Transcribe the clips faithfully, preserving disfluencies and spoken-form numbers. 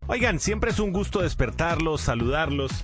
Oigan, siempre es un gusto despertarlos, saludarlos.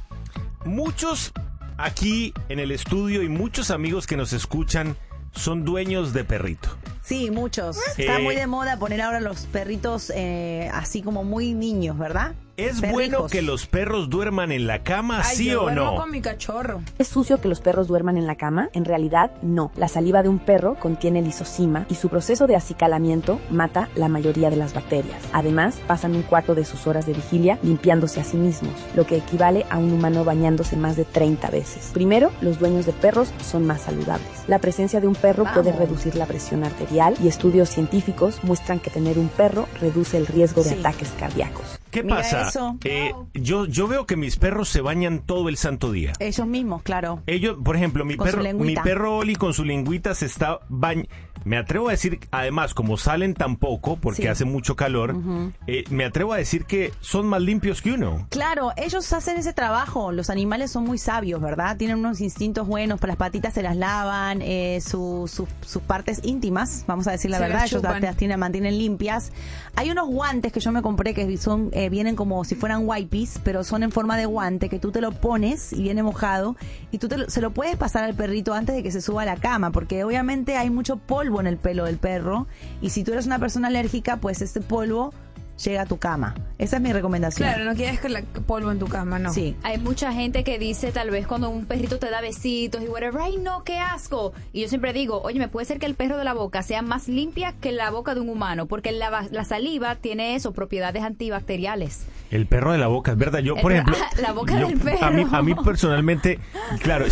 Muchos aquí en el estudio y muchos amigos que nos escuchan son dueños de perrito. Sí, muchos. Está eh, muy de moda poner ahora los perritos eh, así como muy niños, ¿verdad? ¿Es Perrijos. bueno que los perros duerman en la cama, Ay, sí yo o no? con mi cachorro. ¿Es sucio que los perros duerman en la cama? En realidad, no. La saliva de un perro contiene lisozima y su proceso de acicalamiento mata la mayoría de las bacterias. Además, pasan un cuarto de sus horas de vigilia limpiándose a sí mismos, lo que equivale a un humano bañándose más de treinta veces. Primero, los dueños de perros son más saludables. La presencia de un perro Vamos. puede reducir la presión arterial y estudios científicos muestran que tener un perro reduce el riesgo de Sí. ataques cardíacos. ¿Qué Mira pasa? eso. Eh, yo, yo veo que mis perros se bañan todo el santo día. Ellos mismos, claro. Ellos, por ejemplo, mi Con su perro, mi lengüita. perro Oli con su lengüita se está bañando. Me atrevo a decir, además, como salen tan poco, porque Sí. hace mucho calor, uh-huh. eh, me atrevo a decir que son más limpios que uno. Claro, ellos hacen ese trabajo. Los animales son muy sabios, ¿verdad? Tienen unos instintos buenos, para las patitas se las lavan, eh, su, su, sus partes íntimas, vamos a decir la Se verdad, las ellos chupan. las tienen, mantienen limpias. Hay unos guantes que yo me compré que son eh, vienen como si fueran wipes, pero son en forma de guante, que tú te lo pones y viene mojado, y tú te lo, se lo puedes pasar al perrito antes de que se suba a la cama, porque obviamente hay mucho polvo en el pelo del perro, y si tú eres una persona alérgica, pues este polvo llega a tu cama. Esa es mi recomendación. Claro, no quieres que la polvo en tu cama, no. Sí. Hay mucha gente que dice, tal vez cuando un perrito te da besitos y whatever, ay no, qué asco. Y yo siempre digo, oye, me puede ser que el perro de la boca sea más limpia que la boca de un humano, porque la, la saliva tiene eso, propiedades antibacteriales. El perro de la boca, es verdad. Yo, El por perro- ejemplo, la boca yo- del perro. A mí, a mí personalmente, claro,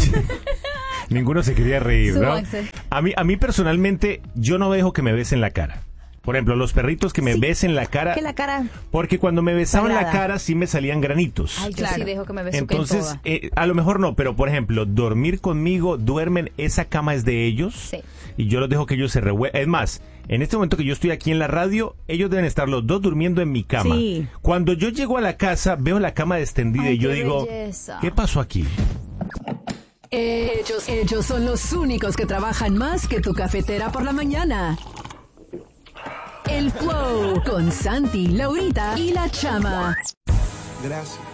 ninguno se quería reír, ¿no? Súbanse. A mí, a mí personalmente, yo no dejo que me besen la cara. Por ejemplo, los perritos que me Sí. besen la cara, Que la cara... porque cuando me besaban la Sagrada. cara sí me salían granitos. Ay, yo Claro. sí dejo que me besuquen Entonces, toda. eh, a lo mejor no, pero por ejemplo, dormir conmigo, duermen, esa cama es de ellos. Sí. Y yo los dejo que ellos se revuelvan. Es más, en este momento que yo estoy aquí en la radio, ellos deben estar los dos durmiendo en mi cama. Sí. Cuando yo llego a la casa, veo la cama extendida Ay, y yo qué digo, belleza. ¿qué pasó aquí? Ellos, ellos son los únicos que trabajan más que tu cafetera por la mañana. El Flow con Santi, Laurita y la Chama. Gracias.